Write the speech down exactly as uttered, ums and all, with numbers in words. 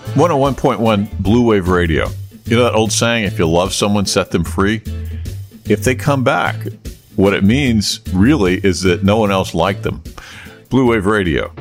one oh one point one Blue Wave Radio. You know that old saying, if you love someone, set them free? If they come back, what it means really is that no one else liked them. Blue Wave Radio.